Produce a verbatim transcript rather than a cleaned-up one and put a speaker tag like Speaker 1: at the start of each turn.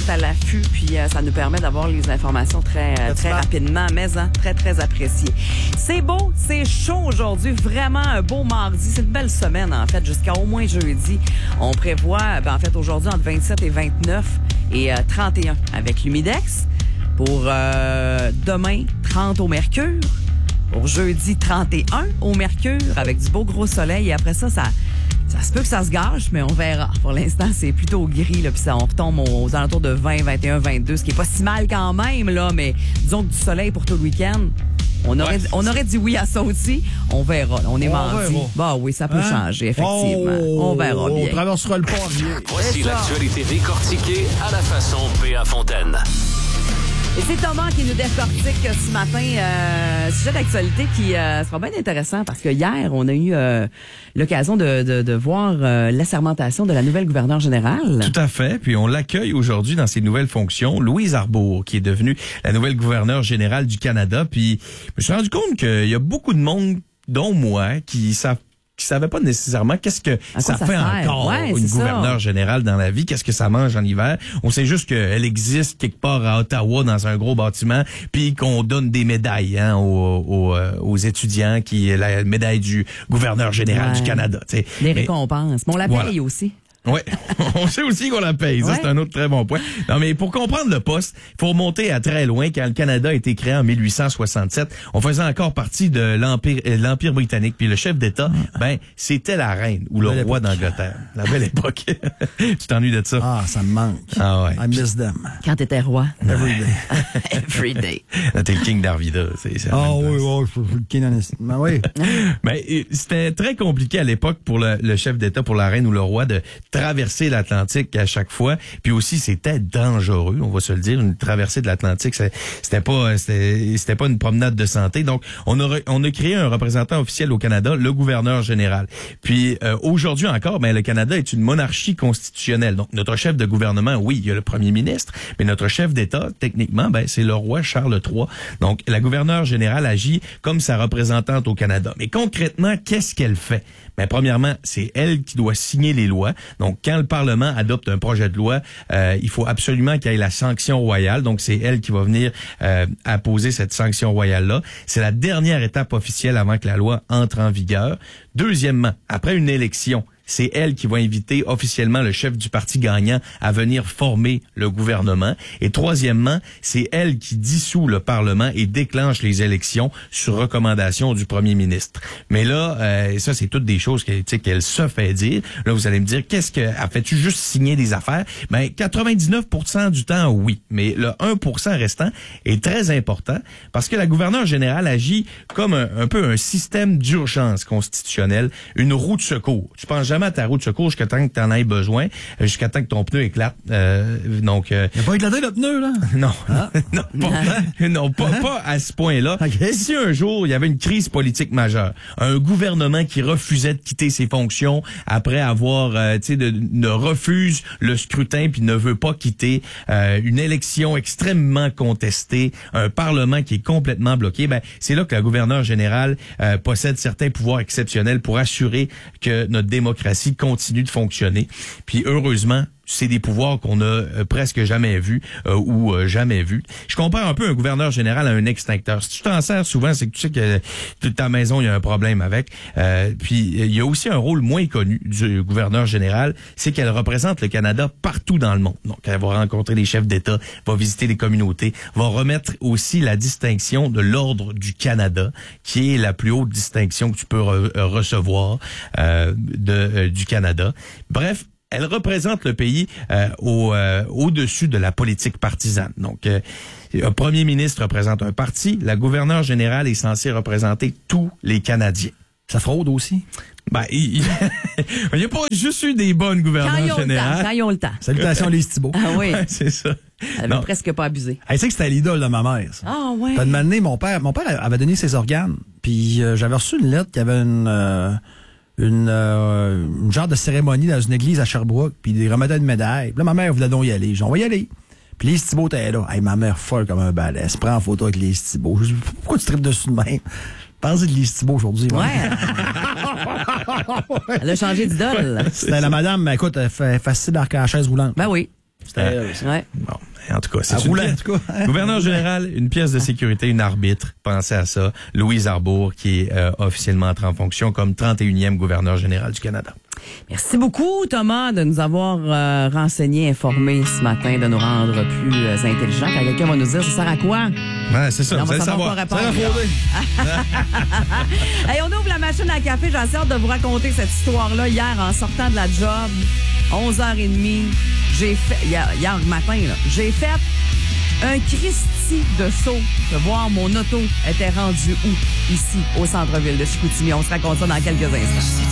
Speaker 1: à l'affût, puis euh, ça nous permet d'avoir les informations très, euh, très rapidement, mais hein, très, très apprécié. C'est beau, c'est chaud aujourd'hui, vraiment un beau mardi. C'est une belle semaine, en fait, jusqu'à au moins jeudi. On prévoit, ben, en fait, aujourd'hui, entre vingt-sept et vingt-neuf et euh, trente et un avec l'humidex. Pour euh, demain, trente au mercure. Pour jeudi, trente et un au mercure avec du beau gros soleil. Et après ça, ça, ça se peut que ça se gâche, mais on verra. Pour l'instant, c'est plutôt gris, là, puis ça, on retombe aux, aux alentours de vingt, vingt et un, vingt-deux, ce qui est pas si mal quand même, là, mais disons que du soleil pour tout le week-end. On aurait, ouais, on aurait dit oui à ça aussi. On verra. Là, on est on mardi. Verra. Bah oui, ça peut hein? changer, effectivement. Oh, on verra bien.
Speaker 2: On traversera le pont.
Speaker 3: Voici l'actualité décortiquée à la façon P A Fontaine.
Speaker 1: Et c'est Thomas qui nous décortique ce matin euh, sujet d'actualité qui euh, sera bien intéressant parce que hier, on a eu euh, l'occasion de, de, de voir euh, l'assermentation de la nouvelle gouverneure générale.
Speaker 4: Tout à fait. Puis on l'accueille aujourd'hui dans ses nouvelles fonctions, Louise Arbour, qui est devenue la nouvelle gouverneure générale du Canada. Puis je me suis rendu compte qu'il y a beaucoup de monde, dont moi, qui savent qui savaient pas nécessairement qu'est-ce que ça, ça fait sert? encore ouais, une gouverneure générale dans la vie, qu'est-ce que ça mange en hiver. On sait juste qu'elle existe quelque part à Ottawa dans un gros bâtiment, puis qu'on donne des médailles hein, aux, aux, aux étudiants, qui est la médaille du gouverneur général ouais. du Canada. T'sais.
Speaker 1: Les récompenses. Mais on la paye voilà. aussi.
Speaker 4: Oui, on sait aussi qu'on la paye. Ça, ouais. c'est un autre très bon point. Non, mais pour comprendre le poste, il faut remonter à très loin. Quand le Canada a été créé en mille huit cent soixante-sept, on faisait encore partie de l'Empire, euh, l'Empire britannique. Puis le chef d'État, ben, c'était la reine ou le roi d'Angleterre. La belle époque. Tu t'ennuies de ça?
Speaker 2: Ah, ça me manque.
Speaker 4: Ah ouais.
Speaker 2: I miss them.
Speaker 1: Quand t'étais roi.
Speaker 2: Every day.
Speaker 1: Every day.
Speaker 4: Là, t'es le king d'Arvida. C'est, c'est
Speaker 2: ah oui, oui, je suis le king d'Arvida. Ben oui.
Speaker 4: Ben, c'était très compliqué à l'époque pour le, le chef d'État, pour la reine ou le roi, de traverser l'Atlantique à chaque fois. Puis aussi, c'était dangereux, on va se le dire. Une traversée de l'Atlantique, c'était pas c'était, c'était pas une promenade de santé. Donc, on a, on a créé un représentant officiel au Canada, le gouverneur général. Puis, euh, aujourd'hui encore, ben, le Canada est une monarchie constitutionnelle. Donc, notre chef de gouvernement, oui, il y a le premier ministre, mais notre chef d'État, techniquement, ben, c'est le roi Charles trois. Donc, la gouverneure générale agit comme sa représentante au Canada. Mais concrètement, qu'est-ce qu'elle fait? Ben, premièrement, c'est elle qui doit signer les lois. Donc, quand le Parlement adopte un projet de loi, euh, il faut absolument qu'il y ait la sanction royale. Donc, c'est elle qui va venir euh, apposer cette sanction royale-là. C'est la dernière étape officielle avant que la loi entre en vigueur. Deuxièmement, après une élection, c'est elle qui va inviter officiellement le chef du parti gagnant à venir former le gouvernement. Et troisièmement, c'est elle qui dissout le Parlement et déclenche les élections sur recommandation du premier ministre. Mais là, euh, ça, c'est toutes des choses qu'elle, qu'elle se fait dire. Là, vous allez me dire, qu'est-ce que... A fait-tu juste signer des affaires? Ben, quatre-vingt-dix-neuf pour cent du temps, oui. Mais le un pour cent restant est très important parce que la gouverneure générale agit comme un, un peu un système d'urgence constitutionnelle, une roue de secours. Tu penses jamais à ta roue de secours jusqu'à temps que tu en aies besoin, jusqu'à temps que ton pneu éclate. Euh, donc, euh,
Speaker 2: il n'a pas éclaté le pneu, là?
Speaker 4: Non. Ah. non, pas, non, pas, pas à ce point-là. Okay. Si un jour, il y avait une crise politique majeure, un gouvernement qui refusait de quitter ses fonctions après avoir, euh, tu sais, de, ne refuse le scrutin puis ne veut pas quitter, euh, une élection extrêmement contestée, un parlement qui est complètement bloqué, ben, c'est là que la gouverneure générale euh, possède certains pouvoirs exceptionnels pour assurer que notre démocratie continue de fonctionner. Puis heureusement, c'est des pouvoirs qu'on a euh, presque jamais vus euh, ou euh, jamais vus. Je compare un peu un gouverneur général à un extincteur. Si tu t'en sers souvent, c'est que tu sais que toute ta maison, il y a un problème avec. Euh, puis, il y a aussi un rôle moins connu du gouverneur général, c'est qu'elle représente le Canada partout dans le monde. Donc, elle va rencontrer les chefs d'État, va visiter les communautés, va remettre aussi la distinction de l'Ordre du Canada, qui est la plus haute distinction que tu peux re- recevoir euh, de, euh, du Canada. Bref, elle représente le pays euh, au, euh, au-dessus de la politique partisane. Donc, euh, un premier ministre représente un parti. La gouverneure générale est censée représenter tous les Canadiens.
Speaker 2: Ça fraude aussi?
Speaker 4: Ben, il n'y a pas juste eu des bonnes gouverneurs générales.
Speaker 1: Quand ils ont le temps.
Speaker 2: Salutations Lise Thibault.
Speaker 1: Ah oui.
Speaker 4: Ouais, c'est ça.
Speaker 1: Elle avait presque pas abusé.
Speaker 2: Elle sait que c'était l'idole de ma mère, ça.
Speaker 1: Ah ouais.
Speaker 2: Puis, une année, mon père, mon père avait donné ses organes. Puis, euh, j'avais reçu une lettre qui avait une... Euh, Une, euh, une genre de cérémonie dans une église à Sherbrooke, puis ils remettaient une médaille. Puis là, ma mère voulait donc y aller. J'ai dit, on va y aller. Puis Lise Thibault était là. Hey, ma mère folle comme un balai. Elle se prend en photo avec Lise Thibault. Je dis, pourquoi tu tripes dessus de même? Pensez de Lise Thibault aujourd'hui.
Speaker 1: Ouais. Elle a changé d'idole.
Speaker 2: C'était la madame, mais écoute, elle fait facile à la chaise roulante.
Speaker 1: Ben oui.
Speaker 2: C'était elle.
Speaker 1: Ouais.
Speaker 4: Bon. En tout cas, c'est
Speaker 2: À
Speaker 4: une
Speaker 2: rouler,
Speaker 4: pièce-
Speaker 2: en tout cas, hein?
Speaker 4: Gouverneur général, une pièce de sécurité, une arbitre. Pensez à ça. Louise Arbour, qui est euh, officiellement entrée en fonction comme trente et unième gouverneur général du Canada.
Speaker 1: Merci beaucoup, Thomas, de nous avoir euh, renseigné, informé ce matin, de nous rendre plus euh, intelligents. Quand quelqu'un va nous dire, ça sert à quoi?
Speaker 4: Ouais, c'est ça,
Speaker 1: Non,
Speaker 4: vous
Speaker 1: on va
Speaker 4: allez
Speaker 1: savoir
Speaker 4: savoir.
Speaker 1: quoi
Speaker 4: Ça
Speaker 1: répondre.
Speaker 4: va frauder.
Speaker 1: Hey, on ouvre la machine à café. J'ai assez hâte de vous raconter cette histoire-là. Hier, en sortant de la job, onze heures trente, j'ai fait, hier, hier matin, là, j'ai fait un Christi de saut de voir mon auto était rendu où? Ici, au centre-ville de Chicoutimi. On se raconte ça dans quelques instants.